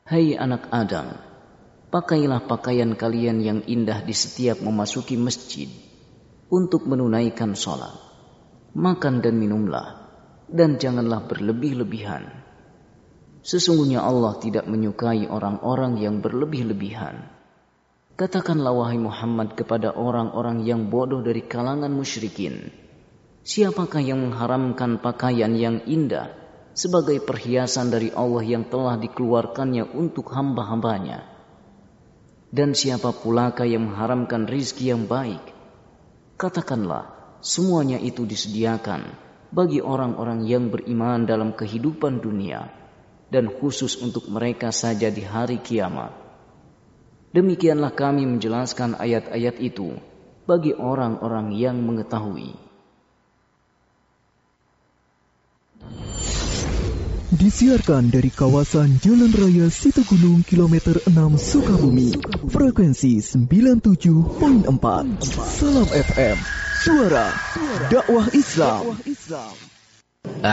Hai anak Adam, pakailah pakaian kalian yang indah di setiap memasuki masjid untuk menunaikan sholat. Makan dan minumlah, dan janganlah berlebih-lebihan. Sesungguhnya Allah tidak menyukai orang-orang yang berlebih-lebihan. Katakanlah wahai Muhammad kepada orang-orang yang bodoh dari kalangan musyrikin, siapakah yang mengharamkan pakaian yang indah sebagai perhiasan dari Allah yang telah dikeluarkannya untuk hamba-hambanya? Dan siapa pulakah yang mengharamkan rizki yang baik? Katakanlah, semuanya itu disediakan bagi orang-orang yang beriman dalam kehidupan dunia, dan khusus untuk mereka saja di hari kiamat. Demikianlah kami menjelaskan ayat-ayat itu bagi orang-orang yang mengetahui. Disiarkan dari kawasan Jalan Raya Situgunung kilometer 6 Sukabumi, frekuensi 97.4. Salam FM, suara dakwah Islam.